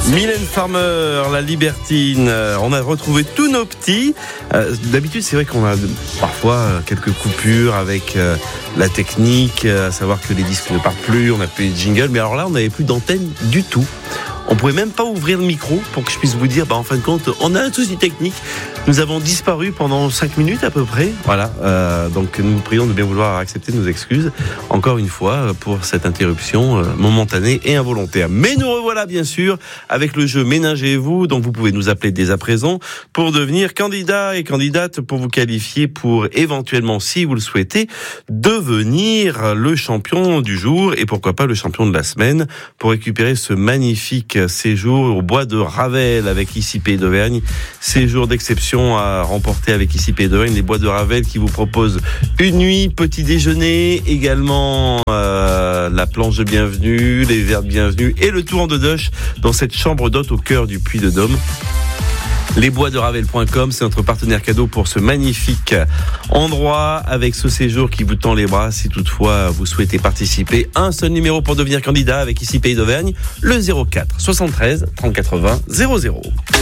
Mylène Farmer, la libertine. On a retrouvé tous nos petits. D'habitude, c'est vrai qu'on a parfois quelques coupures avec la technique, à savoir que les disques ne partent plus, on n'a plus de jingle. Mais alors là, on n'avait plus d'antenne du tout. On pouvait même pas ouvrir le micro pour que je puisse vous dire, en fin de compte, on a un souci technique. Nous avons disparu pendant 5 minutes à peu près. Voilà. Donc nous vous prions de bien vouloir accepter nos excuses, encore une fois, pour cette interruption momentanée et involontaire. Mais nous revoilà bien sûr avec le jeu Ménagez-vous. Donc vous pouvez nous appeler dès à présent pour devenir candidat et candidate pour vous qualifier pour éventuellement, si vous le souhaitez, devenir le champion du jour et pourquoi pas le champion de la semaine pour récupérer ce magnifique séjour au bois de Ravel avec ici Pays d'Auvergne. Séjour d'exception à remporter avec ici Pays d'Auvergne, les bois de Ravel qui vous proposent une nuit, petit déjeuner, également la planche de bienvenue, les verres de bienvenue et le tour en deux-doches dans cette chambre d'hôte au cœur du Puy-de-Dôme. Lesboisderavel.com, c'est notre partenaire cadeau pour ce magnifique endroit avec ce séjour qui vous tend les bras si toutefois vous souhaitez participer. Un seul numéro pour devenir candidat avec ici Pays d'Auvergne, le 04 73 30 80 00.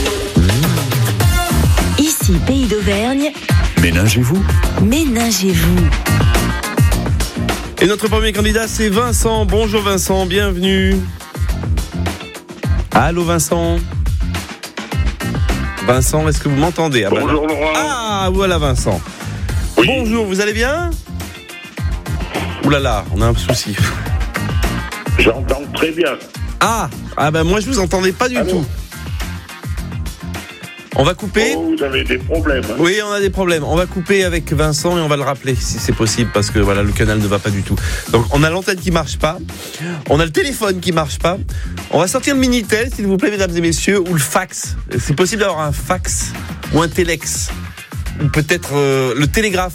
Ici Pays d'Auvergne. Ménagez-vous. Ménagez-vous. Et notre premier candidat, c'est Vincent. Bonjour Vincent, bienvenue. Allô Vincent. Vincent, est-ce que vous m'entendez? Bonjour Laurent. Ah, voilà Vincent. Oui. Bonjour, vous allez bien? Ouh là là, on a un souci. J'entends très bien. Ah, moi je vous entendais pas du tout. On va couper. Oh, vous avez des problèmes. Oui, on a des problèmes. On va couper avec Vincent et on va le rappeler si c'est possible parce que voilà, le canal ne va pas du tout. Donc on a l'antenne qui marche pas, on a le téléphone qui marche pas. On va sortir le Minitel, s'il vous plaît, mesdames et messieurs, ou le fax. C'est possible d'avoir un fax ou un téléx ou peut-être le télégraphe.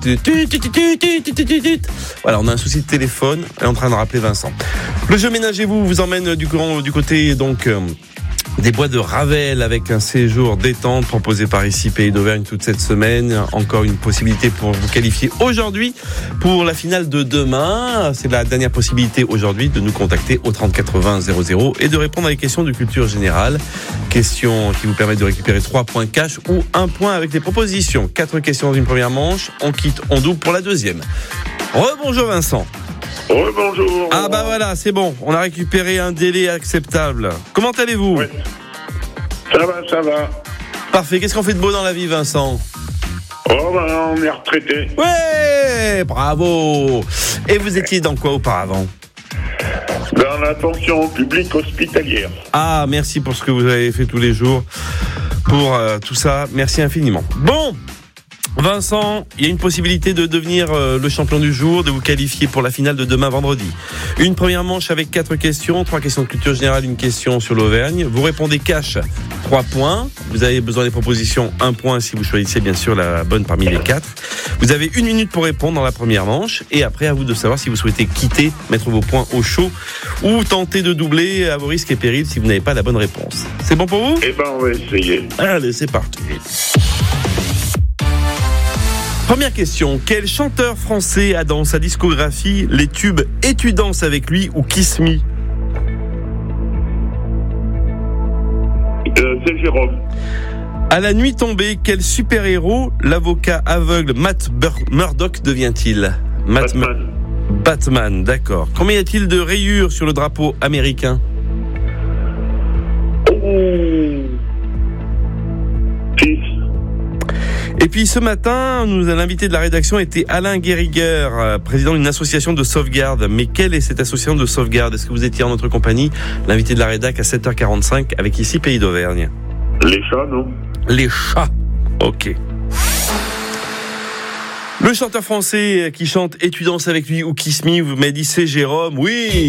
Voilà, on a un souci de téléphone et on est en train de rappeler Vincent. Le jeu Ménagez-vous vous emmène du côté donc des bois de Ravel avec un séjour détente proposé par ici Pays d'Auvergne toute cette semaine. Encore une possibilité pour vous qualifier aujourd'hui pour la finale de demain. C'est la dernière possibilité aujourd'hui de nous contacter au 30 80 00 et de répondre à des questions de culture générale. Questions qui vous permettent de récupérer 3 points cash ou 1 point avec les propositions. 4 questions dans une première manche. On quitte, on double pour la deuxième. Rebonjour Vincent. Bonjour. Ah voilà, c'est bon. On a récupéré un délai acceptable. Comment allez-vous? Ouais. Ça va. Parfait. Qu'est-ce qu'on fait de beau dans la vie, Vincent? On est retraité. Ouais, bravo. Et vous étiez dans quoi auparavant? Dans la fonction publique hospitalière. Ah, merci pour ce que vous avez fait tous les jours. Pour tout ça, merci infiniment. Bon, Vincent, il y a une possibilité de devenir le champion du jour, de vous qualifier pour la finale de demain vendredi. Une première manche avec 4 questions, 3 questions de culture générale, une question sur l'Auvergne. Vous répondez cash, 3 points. Vous avez besoin des propositions, 1 point si vous choisissez bien sûr la bonne parmi les 4. Vous avez 1 minute pour répondre dans la première manche et après à vous de savoir si vous souhaitez quitter, mettre vos points au chaud ou tenter de doubler à vos risques et périls si vous n'avez pas la bonne réponse. C'est bon pour vous? On va essayer. Allez, c'est parti. Première question, quel chanteur français a dans sa discographie les tubes Et tu danses avec lui ou Kiss Me? C'est Jérôme. À la nuit tombée, quel super-héros l'avocat aveugle Matt Murdock devient-il? Batman, d'accord. Combien y a-t-il de rayures sur le drapeau américain? 6. Et puis ce matin, l'invité de la rédaction était Alain Guériger, président d'une association de sauvegarde. Mais quelle est cette association de sauvegarde? Est-ce que vous étiez en notre compagnie? L'invité de la rédac à 7h45 avec ici Pays d'Auvergne. Les chats, non? Les chats, ok. Le chanteur français qui chante Et tu danses avec lui ou Kiss Me, vous m'avez dit c'est Jérôme, oui.